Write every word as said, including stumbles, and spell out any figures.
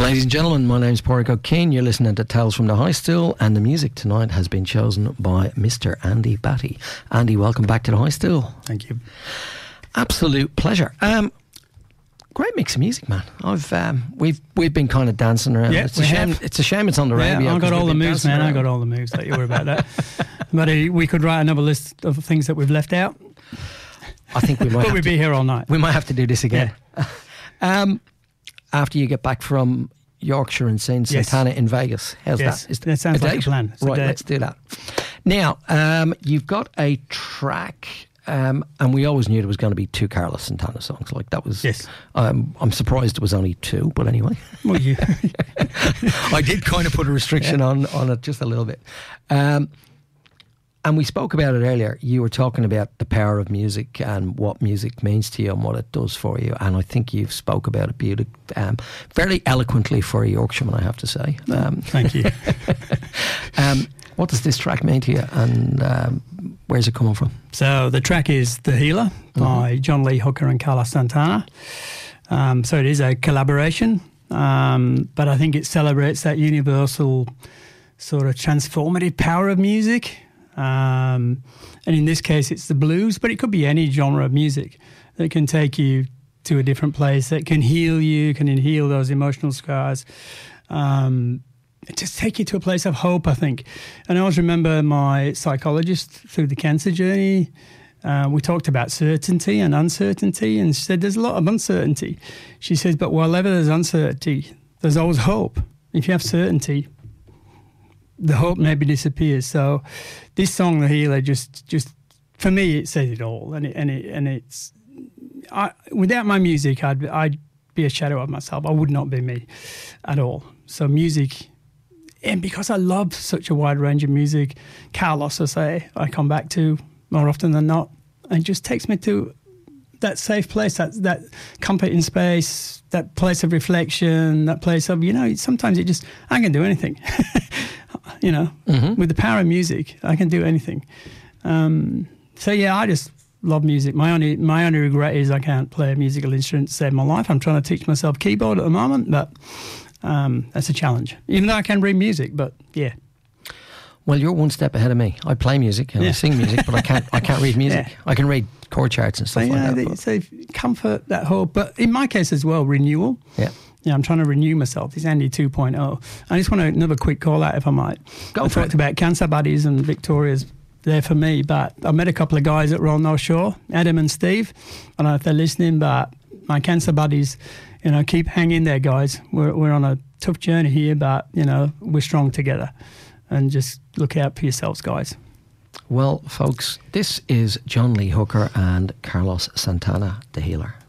Ladies and gentlemen, my name's Pádraig O'Kane. You're listening to Tales from the High Stool, and the music tonight has been chosen by Mister Andy Batty. Andy, welcome back to the High Stool. Thank you. Absolute pleasure. Um, great mix of music, man. I've um, we've we've been kind of dancing around. Yeah, it's a shame. have. It's a shame it's on the radio. Yeah, I got all the moves, man. Around. I got all the moves. Don't you worry about that. But uh, we could write another list of things that we've left out. I think we might. But have we'd to, be here all night. We might have to do this again. Yeah. um, after you get back from Yorkshire and seeing Yes. Santana in Vegas, how's Yes, that? Is that sounds a like a date? plan. It's a Right, date. let's do that. Now, um, you've got a track, um, and we always knew there was going to be two Carlos Santana songs. Like that was. Yes. Um, I'm surprised it was only two, but anyway. Well, you. I did kind of put a restriction Yeah. on, on it just a little bit. Um, and we spoke about it earlier. You were talking about the power of music and what music means to you and what it does for you. And I think you've spoke about it beauty, um, very eloquently for a Yorkshireman, I have to say. Um, Thank you. um, what does this track mean to you, and um, where's it coming from? So the track is The Healer by John Lee Hooker and Carlos Santana. Um, so it is a collaboration, um, but I think it celebrates that universal sort of transformative power of music. Um, and in this case, it's the blues, but it could be any genre of music that can take you to a different place, that can heal you, can heal those emotional scars. Um, just take you to a place of hope, I think. And I always remember my psychologist through the cancer journey. Uh, we talked about certainty and uncertainty, and she said there's a lot of uncertainty. She says, but wherever there's uncertainty, there's always hope. If you have certainty, the hope maybe disappears. So this song, The Healer, just, just for me, it says it all. And it, and it, and it's, I, without my music, I'd, I'd be a shadow of myself. I would not be me at all. So music, and because I love such a wide range of music, Carlos, I say, I come back to more often than not, and it just takes me to that safe place, that that comfort in space, that place of reflection, that place of, you know, sometimes it just, I can do anything. You know, mm-hmm. With the power of music, I can do anything. Um, so yeah, I just love music. My only my only regret is I can't play a musical instrument to save my life. I'm trying to teach myself keyboard at the moment, but um, that's a challenge. Even though I can read music, but yeah. Well, you're one step ahead of me. I play music and yeah. I sing music, but I can't I can't read music. Yeah. I can read chord charts and stuff so, like know, that. But. So comfort, that hope, but in my case as well, renewal. Yeah. Yeah, I'm trying to renew myself. It's Andy two point oh. I just want to, another quick call out, if I might. Go I for talked it. about Cancer Buddies and Victoria's there for me, but I met a couple of guys at Royal North Shore, Adam and Steve. I don't know if they're listening, but my Cancer Buddies, you know, keep hanging there, guys. We're we're on a tough journey here, but, you know, we're strong together. And just look out for yourselves, guys. Well, folks, this is John Lee Hooker and Carlos Santana, The Healer.